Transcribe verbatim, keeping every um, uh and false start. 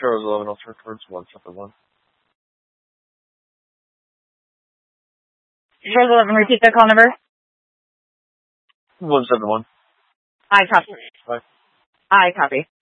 Charles eleven, I'll turn towards one seven one. Charles eleven, repeat the call number. one seven one. I copy. Bye. I copy.